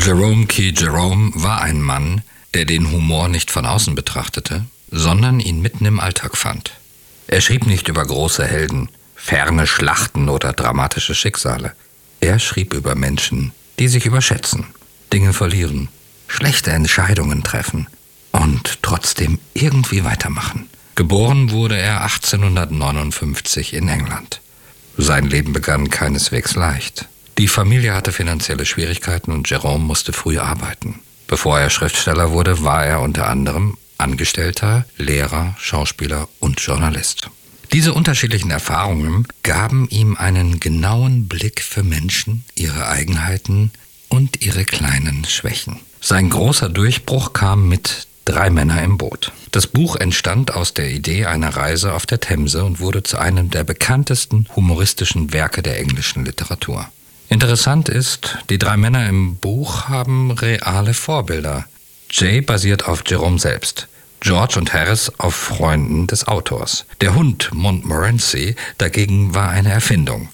Jerome Key Jerome war ein Mann, der den Humor nicht von außen betrachtete, sondern ihn mitten im Alltag fand. Er schrieb nicht über große Helden, ferne Schlachten oder dramatische Schicksale. Er schrieb über Menschen, die sich überschätzen, Dinge verlieren, schlechte Entscheidungen treffen und trotzdem irgendwie weitermachen. Geboren wurde er 1859 in England. Sein Leben begann keineswegs leicht. Die Familie hatte finanzielle Schwierigkeiten und Jerome musste früh arbeiten. Bevor er Schriftsteller wurde, war er unter anderem Angestellter, Lehrer, Schauspieler und Journalist. Diese unterschiedlichen Erfahrungen gaben ihm einen genauen Blick für Menschen, ihre Eigenheiten und ihre kleinen Schwächen. Sein großer Durchbruch kam mit 3 Männer im Boot. Das Buch entstand aus der Idee einer Reise auf der Themse und wurde zu einem der bekanntesten humoristischen Werke der englischen Literatur. Interessant ist, die 3 Männer im Buch haben reale Vorbilder. Jay basiert auf Jerome selbst, George und Harris auf Freunden des Autors. Der Hund Montmorency dagegen war eine Erfindung.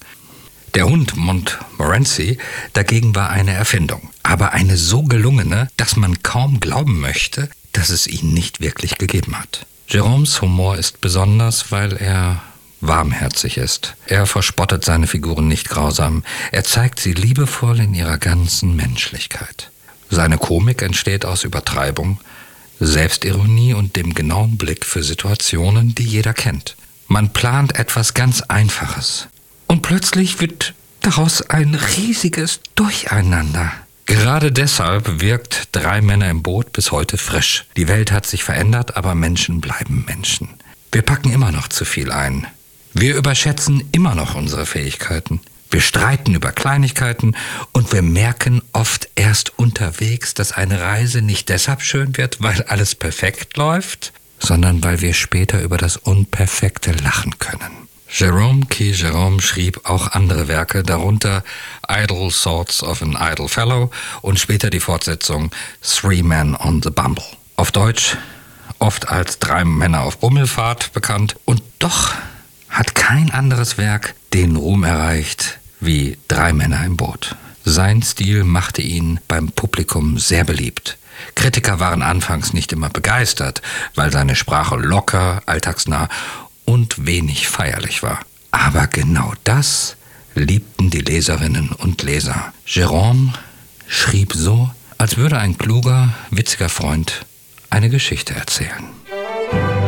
Aber eine so gelungene, dass man kaum glauben möchte, dass es ihn nicht wirklich gegeben hat. Jeromes Humor ist besonders, weil er warmherzig ist. Er verspottet seine Figuren nicht grausam. Er zeigt sie liebevoll in ihrer ganzen Menschlichkeit. Seine Komik entsteht aus Übertreibung, Selbstironie und dem genauen Blick für Situationen, die jeder kennt. Man plant etwas ganz Einfaches und plötzlich wird daraus ein riesiges Durcheinander. Gerade deshalb wirkt 3 Männer im Boot bis heute frisch. Die Welt hat sich verändert, aber Menschen bleiben Menschen. Wir packen immer noch zu viel ein. Wir überschätzen immer noch unsere Fähigkeiten. Wir streiten über Kleinigkeiten und wir merken oft erst unterwegs, dass eine Reise nicht deshalb schön wird, weil alles perfekt läuft, sondern weil wir später über das Unperfekte lachen können. Jerome Key Jerome schrieb auch andere Werke, darunter Idle Thoughts of an Idle Fellow und später die Fortsetzung 3 Men on the Bumble. Auf Deutsch oft als 3 Männer auf Bummelfahrt bekannt, und doch hat kein anderes Werk den Ruhm erreicht wie 3 Männer im Boot. Sein Stil machte ihn beim Publikum sehr beliebt. Kritiker waren anfangs nicht immer begeistert, weil seine Sprache locker, alltagsnah und wenig feierlich war. Aber genau das liebten die Leserinnen und Leser. Jerome schrieb so, als würde ein kluger, witziger Freund eine Geschichte erzählen.